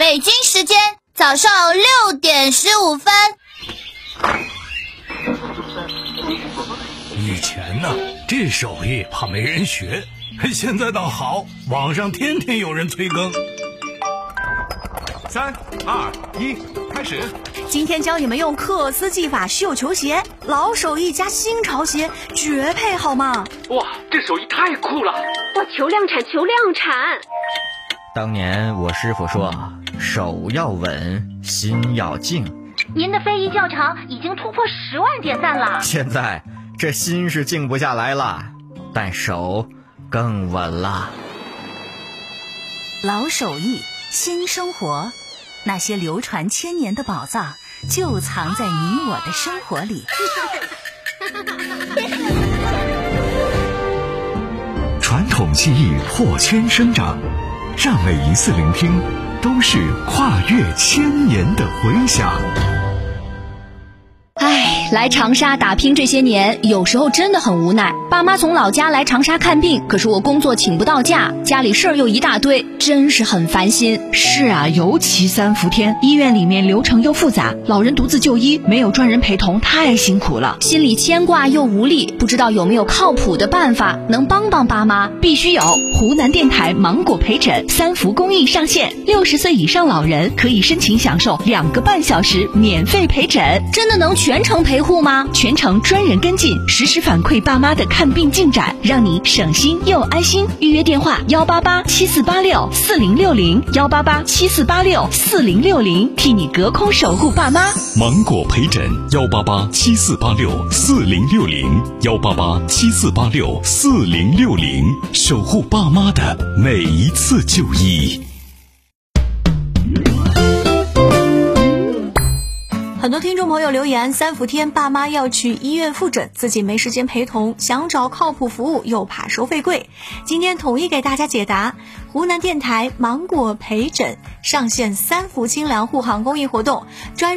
北京时间早上6:15。 以前呢，这手艺怕没人学，现在倒好，网上天天有人催更。 3、2、1，开始。 今天教你们用克斯技法绣球鞋，老手艺加新潮鞋，绝配好吗？ 哇，这手艺太酷了！ 哇，求量产，求量产！ 当年我师傅说，手要稳，心要静。 您的非遗教程已经突破10万点赞了。 现在这心是静不下来了，但手更稳了。 老手艺，新生活，那些流传千年的宝藏就藏在你我的生活里。 传统技艺破圈生长，让每一次聆听都是跨越千年的回响。 来长沙打拼这些年，有时候真的很无奈。爸妈从老家来长沙看病，可是我工作请不到假，家里事儿又一大堆，真是很烦心。 是啊，尤其3伏天，医院里面流程又复杂，老人独自就医，没有专人陪同，太辛苦了， 心里牵挂又无力，不知道有没有靠谱的办法能帮帮爸妈。 必须有湖南电台芒果陪诊3伏公益上线，60岁以上老人可以申请享受2个半小时免费陪诊。 真的能全程陪护吗？ 全程专人跟进，实时反馈爸妈的看病进展，让你省心又安心。预约电话18874864060，18874864060，替你隔空守护爸妈。 芒果陪诊18874864060，18874864060，守护爸妈的每一次就医。 很多听众朋友留言，3伏天爸妈要去医院复诊，自己没时间陪同，想找靠谱服务又怕收费贵。今天统一给大家解答。湖南电台芒果陪诊上线3伏清凉护航公益活动，专